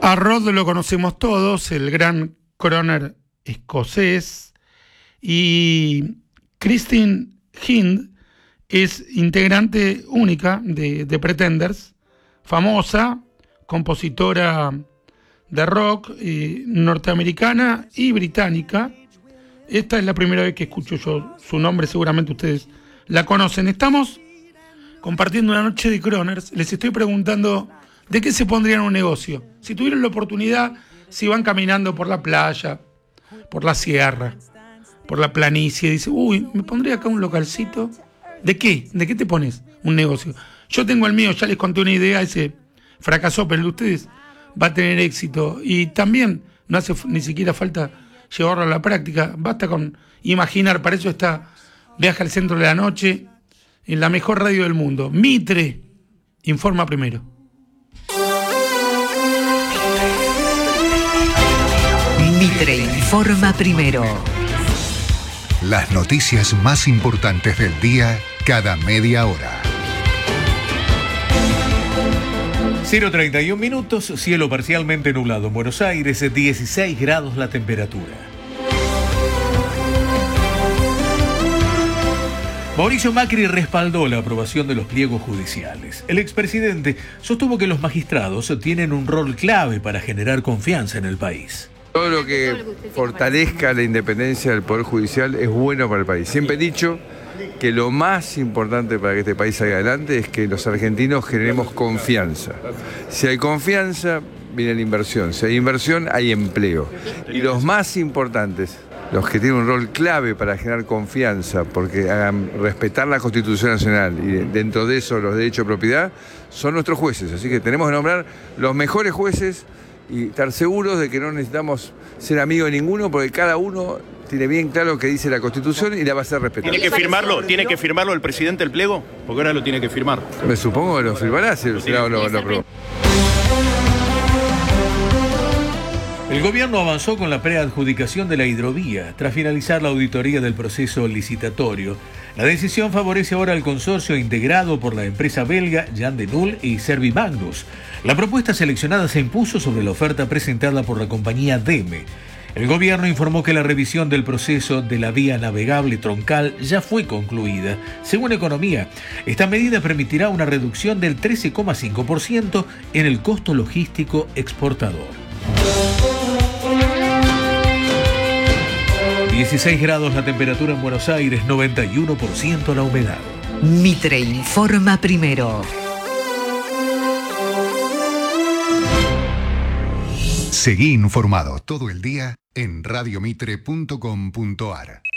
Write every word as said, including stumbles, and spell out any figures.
A Rod lo conocemos todos, el gran crooner escocés, y Christine Hind es integrante única de, de Pretenders, famosa, compositora de rock eh, norteamericana y británica. Esta es la primera vez que escucho yo su nombre, seguramente ustedes la conocen. Estamos compartiendo una noche de Croners. Les estoy preguntando de qué se pondrían un negocio. Si tuvieran la oportunidad, si van caminando por la playa, por la sierra, por la planicie, dice, uy, me pondría acá un localcito. ¿De qué? ¿De qué te pones un negocio? Yo tengo el mío, ya les conté una idea, ese fracasó, pero el de ustedes va a tener éxito. Y también no hace ni siquiera falta llevarlo a la práctica, basta con imaginar. Para eso está Viaje al Centro de la Noche, en la mejor radio del mundo. Mitre informa primero. Mitre informa primero. Las noticias más importantes del día cada media hora. cero treinta y un minutos, cielo parcialmente nublado en Buenos Aires, dieciséis grados la temperatura. Mauricio Macri respaldó la aprobación de los pliegos judiciales. El expresidente sostuvo que los magistrados tienen un rol clave para generar confianza en el país. Todo lo que fortalezca la independencia del Poder Judicial es bueno para el país. Siempre he dicho que lo más importante para que este país salga adelante es que los argentinos generemos confianza. Si hay confianza, viene la inversión. Si hay inversión, hay empleo. Y los más importantes, los que tienen un rol clave para generar confianza, porque hagan respetar la Constitución Nacional y dentro de eso los derechos de propiedad, son nuestros jueces. Así que tenemos que nombrar los mejores jueces y estar seguros de que no necesitamos ser amigos de ninguno, porque cada uno tiene bien claro lo que dice la Constitución y la va a hacer respetar. ¿Tiene que firmarlo? ¿Tiene que firmarlo el presidente el pliego? Porque ahora lo tiene que firmar. Me supongo que lo firmará si el Senado lo aprobó. El gobierno avanzó con la preadjudicación de la hidrovía tras finalizar la auditoría del proceso licitatorio. La decisión favorece ahora al consorcio integrado por la empresa belga Jan de Nul y Servimagnus. La propuesta seleccionada se impuso sobre la oferta presentada por la compañía DEME. El gobierno informó que la revisión del proceso de la vía navegable troncal ya fue concluida. Según Economía, esta medida permitirá una reducción del trece coma cinco por ciento en el costo logístico exportador. dieciséis grados la temperatura en Buenos Aires, noventa y uno por ciento la humedad. Mitre informa primero. Seguí informado todo el día en radiomitre punto com punto ar.